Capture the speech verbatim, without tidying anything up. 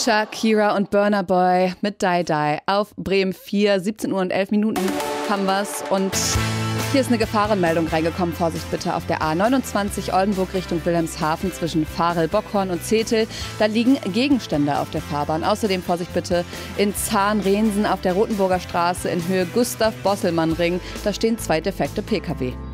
Shakira und Burna Boy mit Die Die auf Bremen vier, siebzehn Uhr und elf Minuten haben wir's. Und hier ist eine Gefahrenmeldung reingekommen. Vorsicht bitte auf der A neunundzwanzig Oldenburg Richtung Wilhelmshaven zwischen Varel, Bockhorn und Zetel. Da liegen Gegenstände auf der Fahrbahn. Außerdem Vorsicht bitte in Zahn-Rhensen auf der Rotenburger Straße in Höhe Gustav-Bosselmann-Ring. Da stehen zwei defekte Pkw.